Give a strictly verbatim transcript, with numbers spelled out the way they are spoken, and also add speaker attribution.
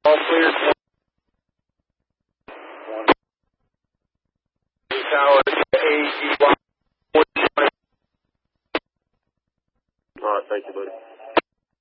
Speaker 1: All clear. Tower A G Y. All right, thank you, buddy.